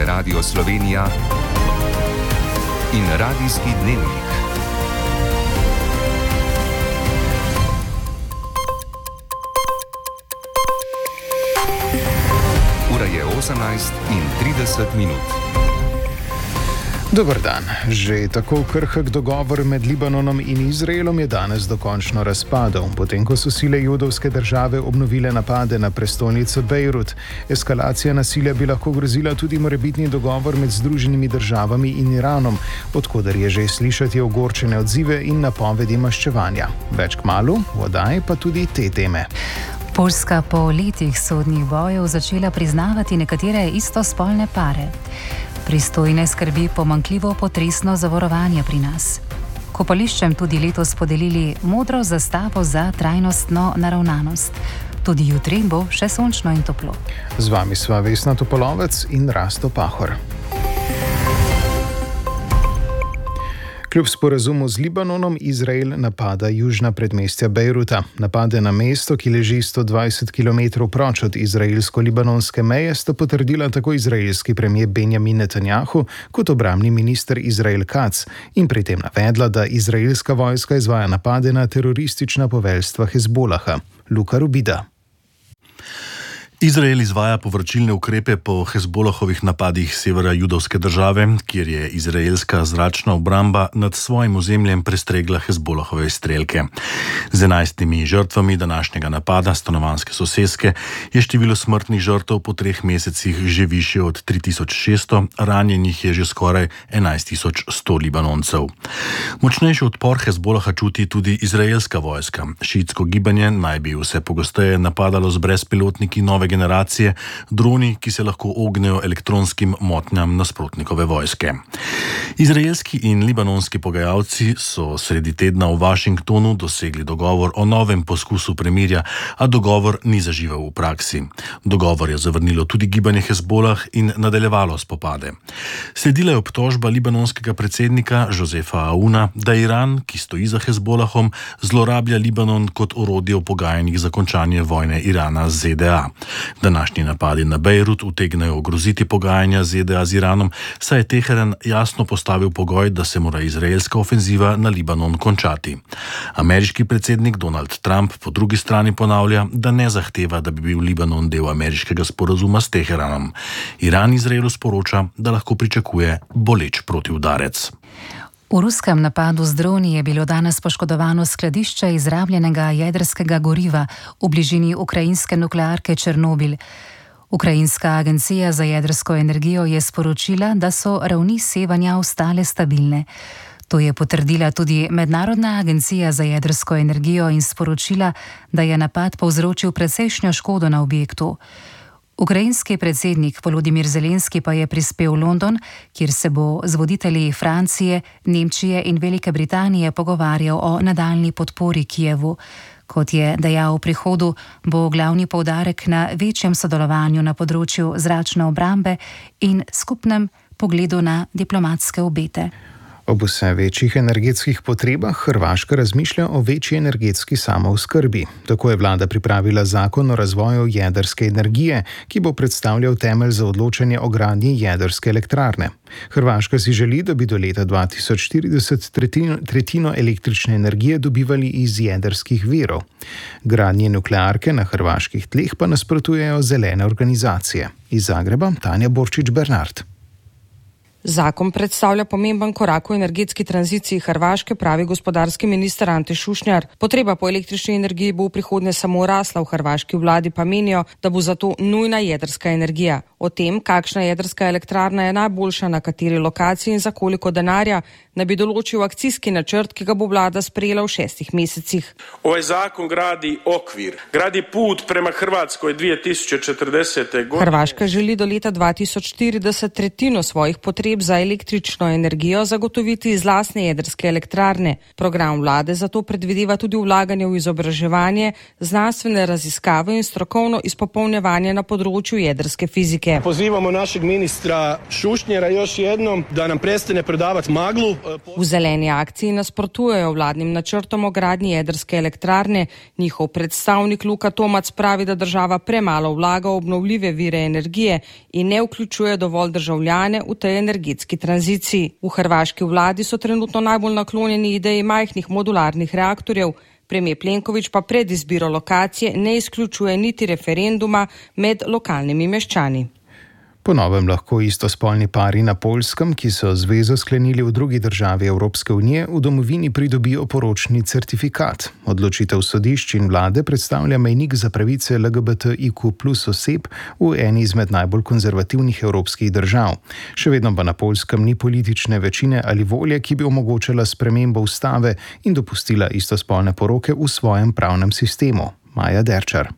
je Radio Slovenija in Radijski dnevnik. Ura je 18:30. Dober dan. Že tako krhek dogovor med Libanonom in Izraelom je danes dokončno razpadel, potem ko so sile judovske države obnovile napade na prestolnico Bejrut. Eskalacija nasilja bi lahko grozila tudi morebitni dogovor med Združenimi državami in Iranom, odkoder je že slišati ogorčene odzive in napovedi maščevanja. Več kmalu, v oddaji pa tudi te teme. Poljska po letih sodnih bojev začela priznavati nekatere istospolne pare. Pristojne skrbi pomanjkljivo potresno zavarovanje pri nas. Kopališčem tudi letos podelili modro zastavo za trajnostno naravnanost. Tudi jutri bo še sončno in toplo. Z vami sva Vesna Topolovec in Rasto Pahor. Kljub sporazumu z Libanonom, Izrael napada južna predmestja Bejruta. Napade na mesto, ki leži 120 km proč od izraelsko-libanonske meje, sta potrdila tako izraelski premijer Benjamin Netanjahu kot obrambni minister Izrael Katz in pri tem navedla, da izraelska vojska izvaja napade na teroristična poveljstva Hezbolaha. Luka Rubida. Izrael izvaja povračilne ukrepe po Hezbolahovih napadih severa judovske države, kjer je izraelska zračna obramba nad svojim ozemljem prestregla Hezbolahove strelke. Z 11 žrtvami današnjega napada stanovanjske soseske je število smrtnih žrtev po 3 mesecih že višje od 3600, ranjenih je že skoraj 11100 Libanoncev. Močnejši odpor Hezbolaha čuti tudi izraelska vojska. Šiitsko gibanje naj bi vse pogosteje napadalo z brezpilotniki nove generacije, droni, ki se lahko ognejo elektronskim motnjam nasprotnikove vojske. Izraelski in libanonski pogajalci so sredi tedna v Washingtonu dosegli dogovor o novem poskusu premirja, a dogovor ni zaživel v praksi. Dogovor je zavrnilo tudi gibanje Hezbolah in nadaljevalo spopade. Sledila je obtožba libanonskega predsednika Josefa Aouna, da Iran, ki stoji za Hezbolahom, zlorablja Libanon kot orodje v pogajanjih za končanje vojne Irana z ZDA. Današnji napadi na Bejrut utegnejo ogroziti pogajanja ZDA z Iranom, saj je Teheran jasno postavil pogoj, da se mora izraelska ofenziva na Libanon končati. Ameriški predsednik Donald Trump po drugi strani ponavlja, da ne zahteva, da bi bil Libanon del ameriškega sporazuma s Teheranom. Iran Izraelu sporoča, da lahko pričakuje boleč protiudarec. V ruskem napadu z droni je bilo danes poškodovano skladišče izrabljenega jedrskega goriva v bližini ukrajinske nuklearke Černobil. Ukrajinska agencija za jedrsko energijo je sporočila, da so ravni sevanja ostale stabilne. To je potrdila tudi Mednarodna agencija za jedrsko energijo in sporočila, da je napad povzročil precejšnjo škodo na objektu. Ukrajinski predsednik Volodimir Zelenski pa je prispel v London, kjer se bo z voditelji Francije, Nemčije in Velike Britanije pogovarjal o nadaljnji podpori Kijevu. Kot je dejal v prihodu, bo glavni poudarek na večjem sodelovanju na področju zračne obrambe in skupnem pogledu na diplomatske obete. Ob vse večjih energetskih potrebah Hrvaška razmišlja o večji energetski samooskrbi. Tako je vlada pripravila zakon o razvoju jedrske energije, ki bo predstavljal temelj za odločanje o gradnji jedrske elektrarne. Hrvaška si želi, da bi do leta 2040 tretjino električne energije dobivali iz jedrskih virov. Gradnji nuklearke na hrvaških tleh pa nasprotujejo zelene organizacije. Iz Zagreba Tanja Borčič-Bernard. Zakon predstavlja pomemben korak v energetski tranziciji Hrvaške, pravi gospodarski minister Ante Šušnjar. Potreba po električni energiji bo v prihodnje samo rasla, v hrvaški vladi pa menijo, da bo zato nujna jedrska energija. O tem, kakšna jedrska elektrarna je najboljša, na kateri lokaciji in za koliko denarja, naj bi določil akcijski načrt, ki ga bo vlada sprejela v 6 mesecih. Ovaj zakon gradi okvir, gradi put prema Hrvatskoj 2040. godine. Hrvaška želi do leta 2040 tretjino svojih potreb potreb za električno energijo zagotoviti iz lastne jedrske elektrarne. Program vlade zato predvideva tudi vlaganje v izobraževanje, znanstvene raziskave in strokovno izpopolnjevanje na področju jedrske fizike. Pozivamo našeg ministra Šušnjera još jednom da nam prestane prodavati maglu. V zeleni akciji nasprotujejo vladnim načrtom o gradnji jedrske elektrarne. Njihov predstavnik Luka Tomac pravi, da država premalo vlaga v obnovljive vire energije in ne vključuje dovolj državljane v tej energetski tranziciji. V hrvaški vladi so trenutno najbolj naklonjeni ideji majhnih modularnih reaktorjev. Premijer Plenković pa pred izbiro lokacije ne izključuje niti referenduma med lokalnimi meščani. Po novem lahko istospolni pari na Poljskem, ki so zvezo sklenili v drugi državi Evropske unije, v domovini pridobijo poročni certifikat. Odločitev sodišč in vlade predstavlja mejnik za pravice LGBTIQ+ oseb v eni izmed najbolj konzervativnih evropskih držav. Še vedno pa na Poljskem ni politične večine ali volje, ki bi omogočala spremembo ustave in dopustila istospolne poroke v svojem pravnem sistemu. Maja Derčar.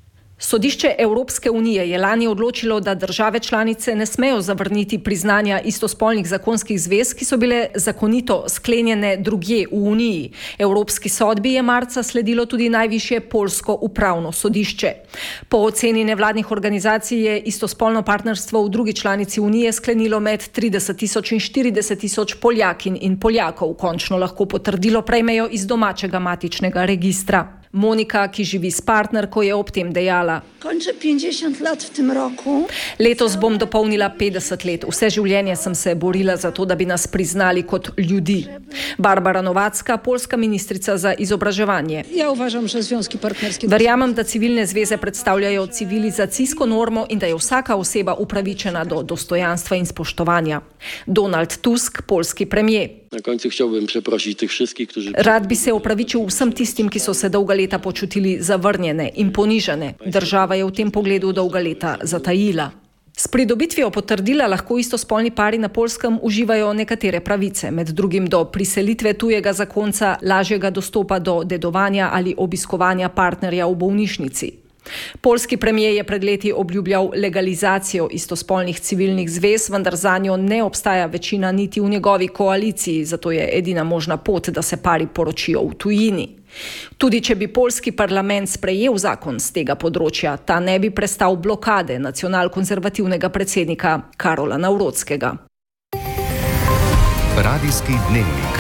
Sodišče Evropske unije je lani odločilo, da države članice ne smejo zavrniti priznanja istospolnih zakonskih zvez, ki so bile zakonito sklenjene drugje v Uniji. Evropski sodbi je marca sledilo tudi najvišje poljsko upravno sodišče. Po oceni nevladnih organizacij je istospolno partnerstvo v drugi članici Unije sklenilo med 30.000 in 40.000 Poljakinj in Poljakov. Končno lahko potrdilo prejmejo iz domačega matičnega registra. Monika, ki živi s partnerko, je ob tem dejala: Konča 50 let v tem roku. Letos bom dopolnila 50 let. Vse življenje sem se borila za to, da bi nas priznali kot ljudi. Barbara Novacka, poljska ministrica za izobraževanje. Ja uvažam, že związki partnerski. Verjamem, da civilne zveze predstavljajo civilizacijsko normo in da je vsaka oseba upravičena do dostojanstva in spoštovanja. Donald Tusk, poljski premijer. Na koncu chciałbym przeprosić tych wszystkich, którzy... Rad bi se opravičil vsem tistim, ki so se dolga leta počutili zavrnjene in ponižane. Država je v tem pogledu dolga leta zatajila. S pridobitvijo potrdila lahko istospolni pari na Poljskem uživajo nekatere pravice, med drugim do priselitve tujega zakonca, lažjega dostopa do dedovanja ali obiskovanja partnerja v bolnišnici. Poljski premijer je pred leti obljubljal legalizacijo istospolnih civilnih zvez, vendar zanjo ne obstaja večina niti v njegovi koaliciji, zato je edina možna pot, da se pari poročijo v tujini. Tudi če bi poljski parlament sprejel zakon z tega področja, ta ne bi prestal blokade nacionalkonzervativnega predsednika Karola Nawrockiega. Radijski dnevnik.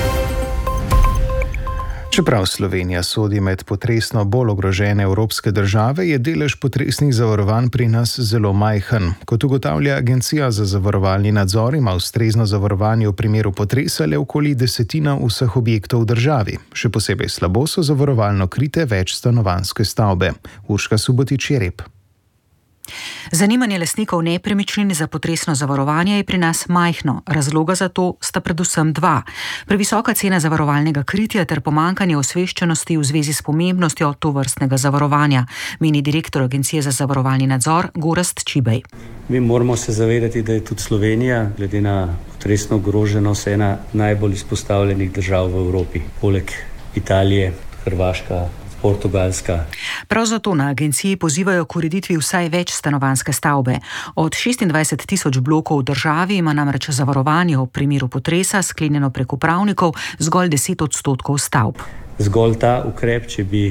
Čeprav Slovenija sodi med potresno bolj ogrožene evropske države, je delež potresnih zavarovanj pri nas zelo majhen. Kot ugotavlja Agencija za zavarovalni nadzor, ima ustrezno zavarovanje v primeru potresa le okoli 10% vseh objektov v državi. Še posebej slabo so zavarovalno krite večstanovanjske stavbe. Urška Subotič-Jereb. Zanimanje lastnikov nepremičnin za potresno zavarovanje je pri nas majhno. Razloga za to sta predvsem dva. Previsoka cena zavarovalnega kritja ter pomanjkanje osveščenosti v zvezi s pomembnostjo tovrstnega zavarovanja, meni direktor Agencije za zavarovalni nadzor Gorazd Čibej. Mi moramo se zavedati, da je tudi Slovenija, glede na potresno ogroženost, ena najbolj izpostavljenih držav v Evropi. Poleg Italije, Hrvaška, Portugalska. Prav zato na agenciji pozivajo k ureditvi vsaj večstanovanjske stavbe. Od 26.000 blokov v državi ima namreč zavarovanje v primeru potresa sklenjeno prek upravnikov zgolj 10% stavb. Zgolj ta ukrep, če bi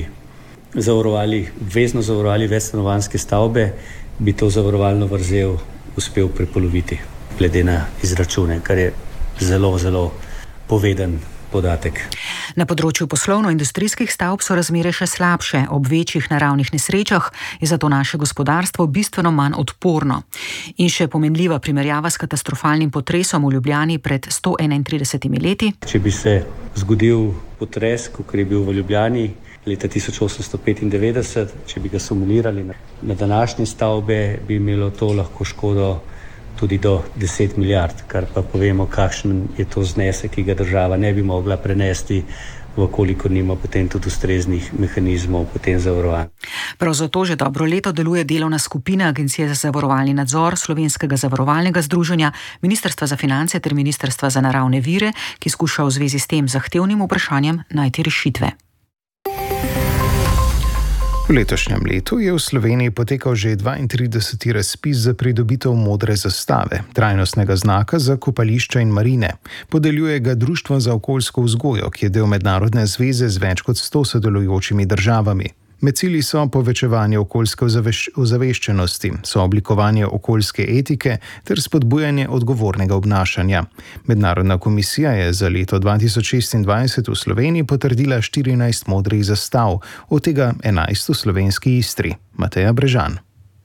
obvezno zavarovali večstanovanjske stavbe, bi to zavarovalno vrzel uspel prepoloviti, glede na izračune, kar je zelo, zelo poveden podatek. Na področju poslovno-industrijskih stavb so razmere še slabše. Ob večjih naravnih nesrečah je zato naše gospodarstvo bistveno manj odporno. In še pomenljiva primerjava s katastrofalnim potresom v Ljubljani pred 131 leti. Če bi se zgodil potres, kot je bil v Ljubljani leta 1895, če bi ga simulirali na današnje stavbe, bi imelo to lahko škodo tudi do 10 milijard, kar pa povemo, kakšen je to znesek, ki ga država ne bi mogla prenesti, vkolikor nima potem tudi ustreznih mehanizmov potem zavarovanja. Prav zato že dobro leto deluje delovna skupina Agencije za zavarovalni nadzor, Slovenskega zavarovalnega združenja, Ministrstva za finance ter Ministrstva za naravne vire, ki skuša v zvezi s tem zahtevnim vprašanjem najti rešitve. V letošnjem letu je v Sloveniji potekal že 32. razpis za pridobitev modre zastave, trajnostnega znaka za kopališča in marine. Podeljuje ga Društvo za okoljsko vzgojo, ki je del mednarodne zveze z več kot 100 sodelujočimi državami. Med cilji so povečevanje okoljske ozaveščenosti, sooblikovanje okoljske etike ter spodbujanje odgovornega obnašanja. Mednarodna komisija je za leto 2026 v Sloveniji potrdila 14 modrih zastav, od tega 11 v slovenski Istri. Mateja Brežan.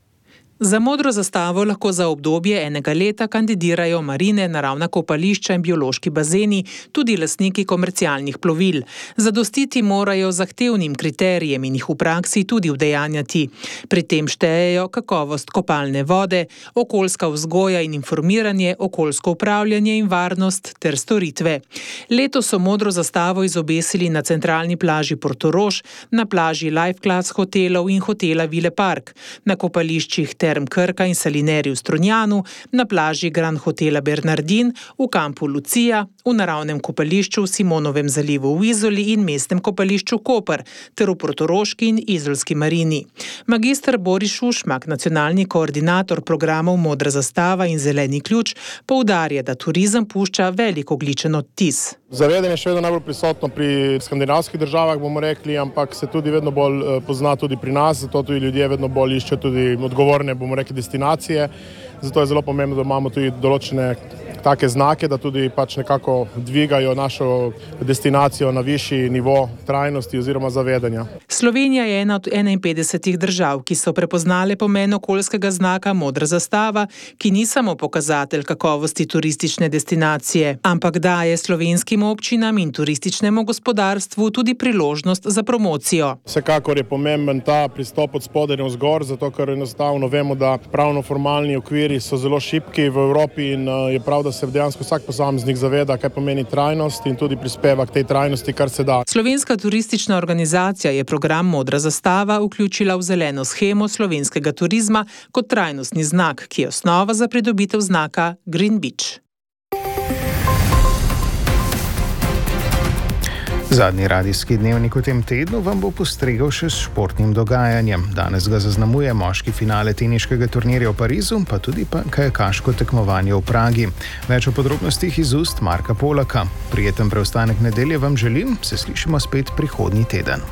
Za modro zastavo lahko za obdobje enega leta kandidirajo marine, naravna kopališča in biološki bazeni, tudi lastniki komercialnih plovil. Zadostiti morajo zahtevnim kriterijem in jih v praksi tudi udejanjati. Pri tem štejejo kakovost kopalne vode, okoljska vzgoja in informiranje, okoljsko upravljanje in varnost ter storitve. Letos so modro zastavo izobesili na centralni plaži Portorož, na plaži Life Class hotelov in hotela Vile Park, na kopališčih Term Krka in Salineri v Strunjanu, na plaži Grand Hotela Bernardin, v kampu Lucija, v naravnem kopališču v Simonovem zalivu v Izoli in mestnem kopališču Koper ter v Portoroški in Izolski marini. Magister Boris Šušmak, nacionalni koordinator programov Modra zastava in Zeleni ključ, poudarja, da turizem pušča velik ogljičen odtis. Zavedanje je še vedno najbolj prisotno pri skandinavskih državah, bomo rekli, ampak se tudi vedno bolj pozna tudi pri nas, zato tudi ljudje vedno bolj iščejo tudi odgovorne, bomo rekli, destinacije. Zato je zelo pomembno, da imamo tudi določene take znake, da tudi pač nekako dvigajo našo destinacijo na višji nivo trajnosti oziroma zavedanja. Slovenija je ena od 51 držav, ki so prepoznale pomen okoljskega znaka Modra zastava, ki ni samo pokazatelj kakovosti turistične destinacije, ampak daje slovenskim občinam in turističnemu gospodarstvu tudi priložnost za promocijo. Vsekakor je pomemben ta pristop od spodaj navzgor, zato ker enostavno vemo, da pravno-formalni okviri so zelo šibki v Evropi in je prav, da se dejansko vsak posameznik zaveda, kaj pomeni trajnost in tudi prispeva k tej trajnosti, kar se da. Slovenska turistična organizacija je program Modra zastava vključila v zeleno shemo slovenskega turizma kot trajnostni znak, ki je osnova za pridobitev znaka Green Beach. Zadnji radijski dnevnik v tem tednu vam bo postregel še s športnim dogajanjem. Danes ga zaznamuje moški finale teniškega turnirja v Parizu, pa tudi kajakaško tekmovanje v Pragi. Več o podrobnostih iz ust Marka Polaka. Prijeten preostanek nedelje vam želim, se slišimo spet prihodnji teden.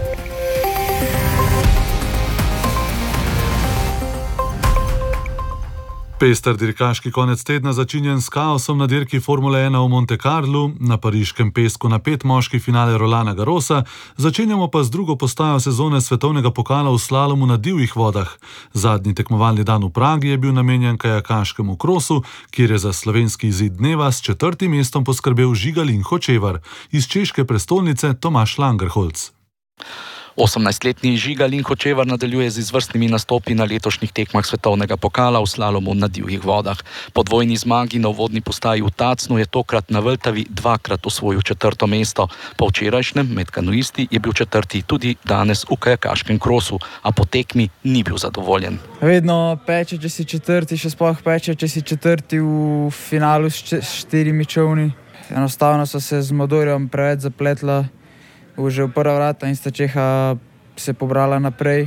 Pester dirkaški konec tedna začinjen s kaosom na dirki Formule 1 v Monte Carlu, na pariškem pesku napet moški finale Rolana Garrosa, začenjamo pa z drugo postajo sezone svetovnega pokala v slalomu na divjih vodah. Zadnji tekmovalni dan v Pragi je bil namenjen kajakaškemu krosu, kjer je za slovenski izid dneva s 4. mestom poskrbel Žigalin Hočevar, iz češke prestolnice Tomaš Langerholz. 18-letni Žigalin Hočevar nadaljuje z izvrstnimi nastopi na letošnjih tekmah svetovnega pokala v slalomu na divjih vodah. Po dvojni zmagi na uvodni postaji v Tacnu je tokrat na Vltavi dvakrat osvojil 4. mesto. Po včerajšnjem med kanuisti je bil 4. tudi danes v kajakaškem krosu, a po tekmi ni bil zadovoljen. Vedno peče, če si 4., še sploh peče, če si 4. v finalu s 4 čovni. Enostavno so se z motorjem preveč zapletla že v prva vrata in sta Čeha se pobrala naprej.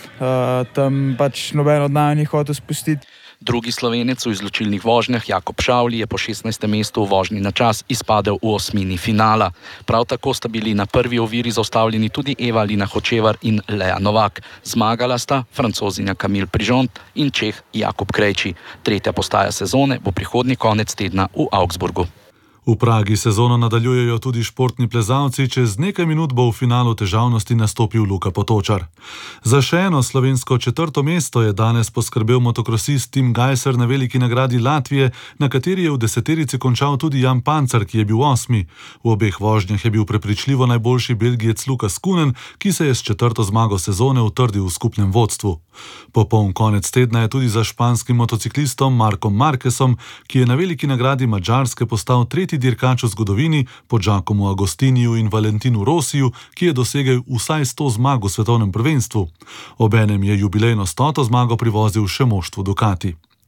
Tam pač noben od naju ni hotel spustiti. Drugi Slovenec v izločilnih vožnjah Jakob Šavli je po 16. mestu v vožnji na čas izpadel v osmini finala. Prav tako sta bili na prvi oviri zaustavljeni tudi Evalina Hočevar in Lea Novak. Zmagala sta Francozinja Camille Prižont in Čeh Jakub Krejči. Tretja postaja sezone bo prihodnji konec tedna v Augsburgu. V Pragi sezono nadaljujejo tudi športni plezalci, čez nekaj minut bo v finalu težavnosti nastopil Luka Potočar. Za še eno slovensko 4. mesto je danes poskrbel motokrosist Tim Gajser na veliki nagradi Latvije, na kateri je v deseterici končal tudi Jan Pancar, ki je bil 8. V obeh vožnjah je bil prepričljivo najboljši Belgijec Lukas Kunen, ki se je s 4. zmago sezone utrdil v skupnem vodstvu. Popoln konec tedna je tudi za španskim motociklistom Markom Marquezom, ki je na veliki nagradi Madžarske postal 3. dirkač v zgodovini po Giacomu Agostiniju in Valentinu Rosiju, ki je dosegel vsaj 100 zmag v svetovnem prvenstvu. Obenem je jubilejno 100. zmago privozil še moštvu Ducati.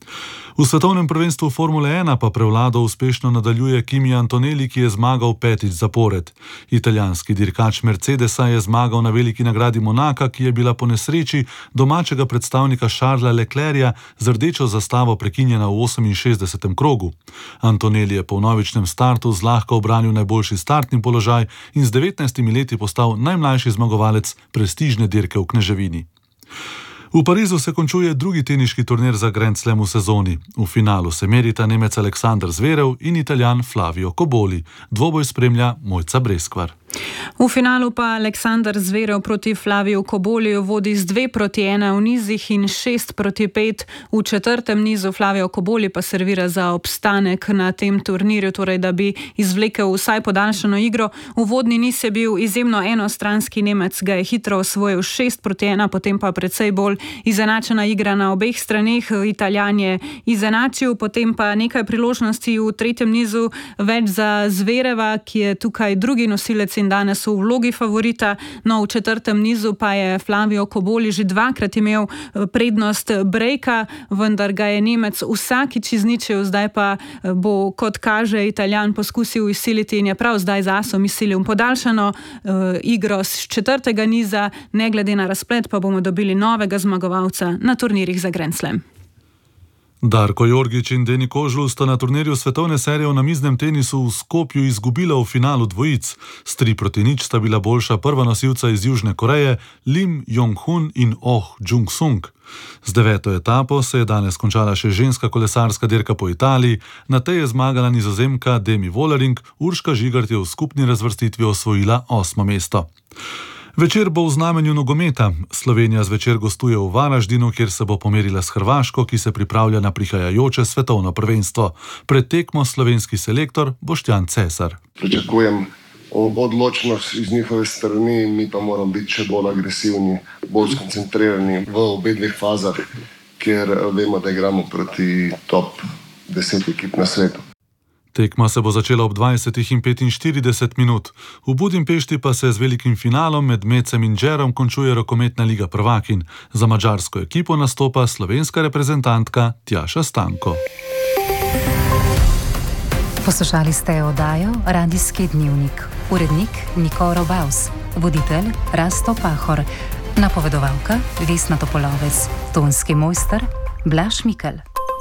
V svetovnem prvenstvu Formule 1 pa prevlado uspešno nadaljuje Kimi Antonelli, ki je zmagal 5. zapored. Italijanski dirkač Mercedesa je zmagal na veliki nagradi Monaka, ki je bila po nesreči domačega predstavnika Charlesa Leclerca z rdečo zastavo prekinjena v 68. krogu. Antonelli je po vnovičnem startu zlahka obranil najboljši startni položaj in z 19 leti postal najmlajši zmagovalec prestižne dirke v Kneževini. V Parizu se končuje drugi teniški turnir za Grand Slam v sezoni. V finalu se merita Nemec Aleksander Zverev in Italijan Flavio Cobolli. Dvoboj spremlja Mojca Breskvar. V finalu pa Aleksander Zverev proti Flaviju Cobolliju vodi z 2-1 v nizih in 6-5 v četrtem nizu. Flavio Cobolli pa servira za obstanek na tem turnirju, torej da bi izvlekel vsaj podaljšano igro. Uvodni niz je bil izjemno enostranski, Nemec ga je hitro osvojil 6-1, potem pa precej bolj izenačena igra na obeh straneh. Italijan je izenačil, potem pa nekaj priložnosti v tretjem nizu več za Zvereva, ki je tukaj drugi nosilec in danes v vlogi favorita. No, v četrtem nizu pa je Flavio Cobolli že dvakrat imel prednost brejka, vendar ga je Nemec vsakič izničil, zdaj pa bo, kot kaže, Italijan poskusil izsiliti in je prav zdaj z asom izsilil podaljšano igro z četrtega niza. Ne glede na razplet pa bomo dobili novega zmagovalca na turnirjih za Grand Slam. Darko Jorgić in Deni Kožul sta na turnirju svetovne serije v namiznem tenisu v Skopju izgubila v finalu dvojic. S 3-0 sta bila boljša prva nosilca iz Južne Koreje, Lim Jong-hun in Oh Jung-sung. Z 9. etapo se je danes končala še ženska kolesarska dirka po Italiji. Na tej je zmagala Nizozemka Demi Vollering, Urška Žigart je v skupni razvrstitvi osvojila 8. mesto. Večer bo v znamenju nogometa. Slovenija zvečer gostuje v Varaždinu, kjer se bo pomerila s Hrvaško, ki se pripravlja na prihajajoče svetovno prvenstvo. Pred tekmo slovenski selektor Boštjan Cesar. Pričakujem odločnost iz njihove strani, mi pa moramo biti še bolj agresivni, bolj skoncentrirani v obedvih fazah, ker vemo, da igramo proti top 10 ekip na svetu. Tekma se bo začela ob 20:45. V Budimpešti pa se z velikim finalom med Mecem in Džerom končuje rokometna liga prvakinj. Za madžarsko ekipo nastopa slovenska reprezentantka Tjaša Stanko. Poslušali ste oddajo Radijski dnevnik. Urednik Niko Robaus, voditelj Rasto Pahor, napovedovalka Vesna Topolovec, tonski mojster Blaž Mikel.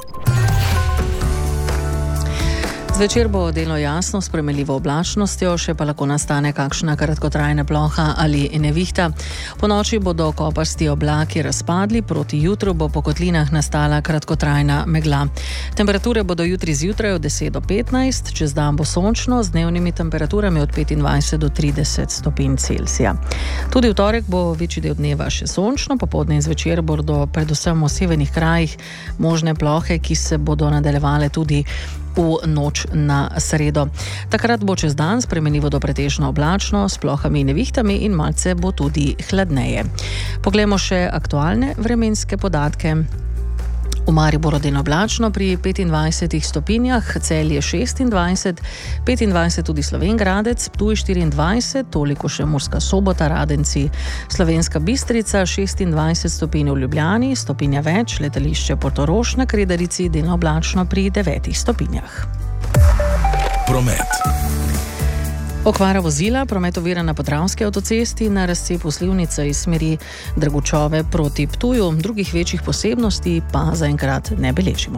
Zvečer bo delno jasno s spremenljivo oblačnostjo, še pa lahko nastane kakšna kratkotrajna ploha ali nevihta. Po noči bodo kopasti oblaki razpadli, proti jutru bo po kotlinah nastala kratkotrajna megla. Temperature bodo jutri zjutraj od 10 do 15, čez dan bo sončno z dnevnimi temperaturami od 25 do 30 stopinj Celzija. Tudi v torek bo večji del dneva še sončno, popoldne in zvečer bodo predvsem v severnih krajih možne plohe, ki se bodo nadaljevale tudi v noč na sredo. Takrat bo čez dan spremenljivo do pretežno oblačno, s plohami in nevihtami in malce bo tudi hladneje. Poglejmo še aktualne vremenske podatke. V Mariboru delno oblačno pri 25 stopinjah, Celje 26, 25 tudi Slovenj Gradec, Ptuj 24, toliko še Murska Sobota, Radenci, Slovenska Bistrica 26 stopinj v Ljubljani, stopinja več, letališče Portorož na Kredarici delno oblačno pri 9 stopinjah. Promet. Okvara vozila, promet ovira na Podravski avtocesti, na razcepu Slivnica iz smeri Dragučove proti Ptuju, drugih večjih posebnosti pa zaenkrat ne beležimo.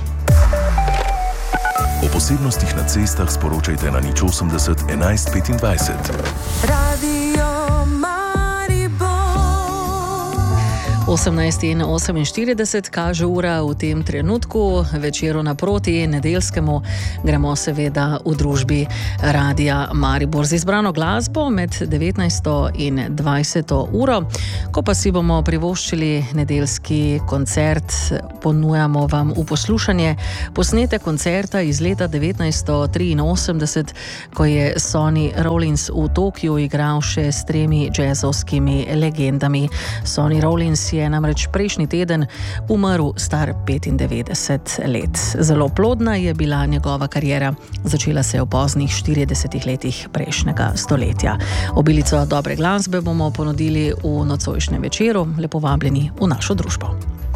O posebnostih na cestah sporočajte na 080 11 25. Radio 18:48 kaže ura v tem trenutku, večeru naproti, nedeljskemu, gremo seveda v družbi Radia Maribor z izbrano glasbo med 19. in 20. uro. Ko pa si bomo privoščili nedeljski koncert, ponujamo vam v poslušanje posnetek koncerta iz leta 1983, ko je Sonny Rollins v Tokiu igral še s 3 jazzovskimi legendami. Sonny Rollins je namreč prejšnji teden umrl star 95 let. Zelo plodna je bila njegova kariera, začela se je v poznih 40 letih prejšnjega stoletja. Obilico dobre glasbe bomo ponudili v nocojšnjem večeru, lepo vabljeni v našo družbo.